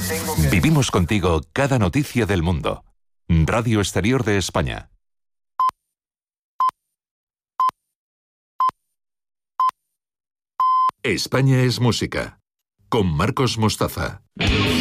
Vivimos contigo cada noticia del mundo. Radio Exterior de España. España es música. Con Marcos Mostaza.